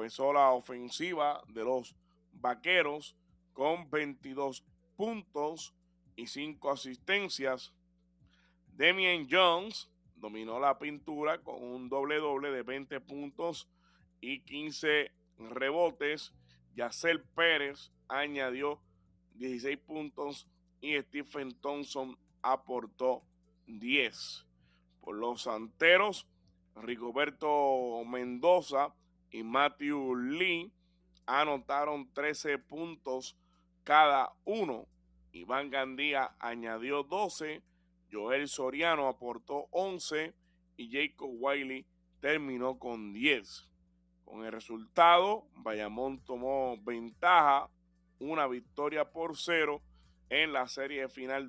encabezó la ofensiva de los Vaqueros con 22 puntos y 5 asistencias. Damian Jones dominó la pintura con un doble-doble de 20 puntos y 15 rebotes. Yacel Pérez añadió 16 puntos y Stephen Thompson aportó 10. Por los Santeros, Rigoberto Mendoza y Matthew Lee anotaron 13 puntos cada uno. Iván Gandía añadió 12, Joel Soriano aportó 11 y Jacob Wiley terminó con 10. Con el resultado, Bayamón tomó ventaja, una victoria por 0 en la serie final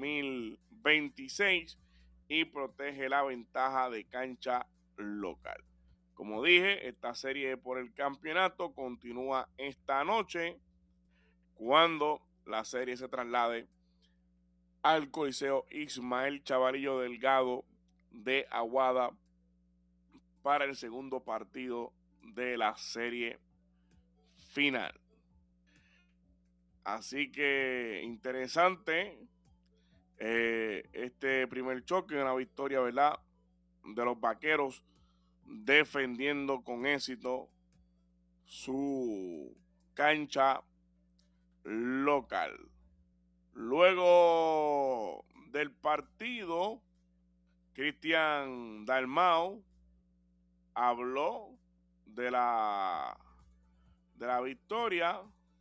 2026 y protege la ventaja de cancha local. Como dije, esta serie por el campeonato continúa esta noche cuando la serie se traslade al Coliseo Ismael Chavalillo Delgado de Aguada para el segundo partido de la serie final. Así que interesante este primer choque, una victoria, ¿verdad?, de los Vaqueros defendiendo con éxito su cancha local. Luego del partido, Cristian Dalmau habló de la victoria.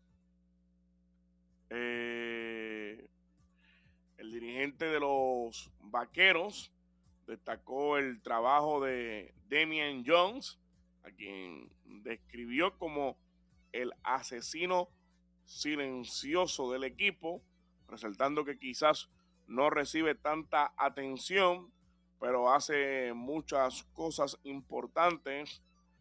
El dirigente de los Vaqueros destacó el trabajo de Damian Jones, a quien describió como el asesino silencioso del equipo, resaltando que quizás no recibe tanta atención, pero hace muchas cosas importantes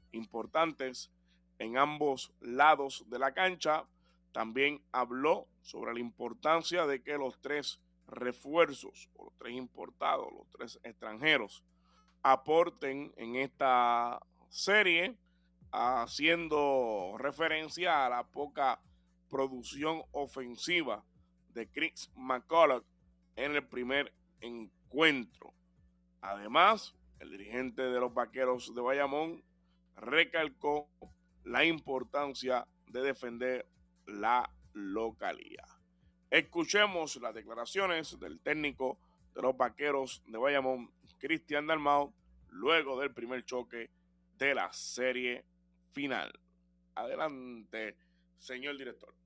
en ambos lados de la cancha. También habló sobre la importancia de que los 3 refuerzos, o los 3 importados, los 3 extranjeros, aporten en esta serie, haciendo referencia a la poca producción ofensiva de Chris McCullough en el primer encuentro. Además, el dirigente de los Vaqueros de Bayamón recalcó la importancia de defender la localía. Escuchemos las declaraciones del técnico de los Vaqueros de Bayamón, Cristian Dalmau, luego del primer choque de la serie final. Adelante, señor director.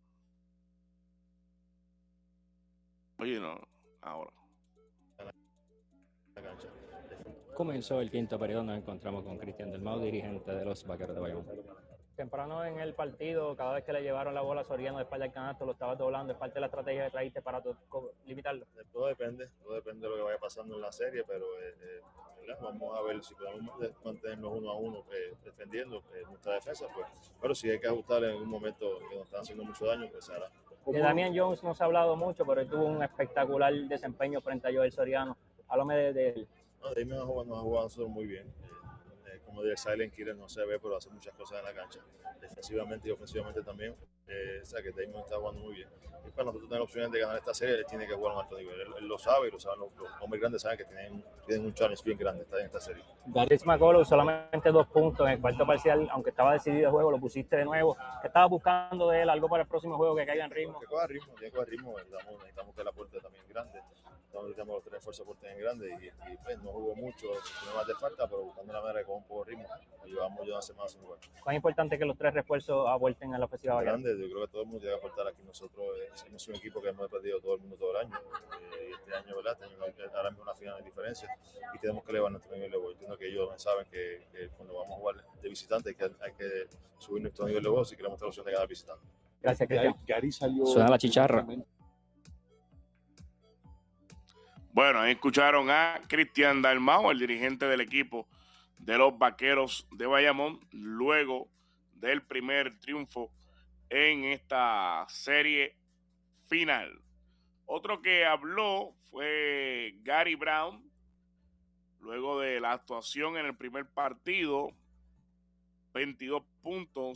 Oye, no, ahora. Comenzó el quinto periodo, nos encontramos con Cristian Dalmau, dirigente de los Vaqueros de Bayamón. Temprano en el partido, cada vez que le llevaron la bola a Soriano de espalda al canasto, lo estaba doblando. ¿Es parte de la estrategia que trajiste para limitarlo? Todo depende de lo que vaya pasando en la serie, pero vamos a ver si podemos mantenernos 1-1 defendiendo nuestra defensa, pues. Pero si hay que ajustar en un momento que nos están haciendo mucho daño, pues se hará. De Damian Jones no se ha hablado mucho, pero él tuvo un espectacular desempeño frente a Joel Soriano. Háblame de él. No, Damian nos ha jugado nosotros muy bien. Como dice Silent Killer, no se ve, pero hace muchas cosas en la cancha, defensivamente y ofensivamente también. O sea que Damon está jugando muy bien. Y para nosotros tener opciones de ganar esta serie, él tiene que jugar a un alto nivel. Él lo sabe, y lo saben los hombres grandes, saben que tienen un challenge bien grande en esta serie. Chris McCullough solamente 2 puntos en el cuarto parcial, aunque estaba decidido el juego, lo pusiste de nuevo. ¿Qué estabas buscando de él? ¿Algo para el próximo juego que caiga en ritmo? Que coja ritmo, necesitamos que el aporte también grande. Necesitamos los 3 refuerzos aporten en grande y pues, no jugó mucho, no más de falta, pero buscando la manera de coger un poco de ritmo. Y llevamos ya una semana sin jugar. ¿Cuán importante es que los 3 refuerzos aporten a la ofensiva? Grande, yo creo que todo el mundo tiene que aportar aquí. Nosotros somos un equipo que hemos perdido todo el mundo todo el año. Este año, ¿verdad? Ahora mismo una final de diferencia y tenemos que elevar nuestro nivel de juego. Entiendo que ellos saben que cuando vamos a jugar de visitante hay que subir nuestro nivel de juego si queremos tener la opción de ganar visitante. Gracias, Cristian. Gary salió. Suena la chicharra. Bueno, ahí escucharon a Cristian Dalmau, el dirigente del equipo de los Vaqueros de Bayamón, luego del primer triunfo en esta serie final. Otro que habló fue Gary Brown, luego de la actuación en el primer partido, 22 puntos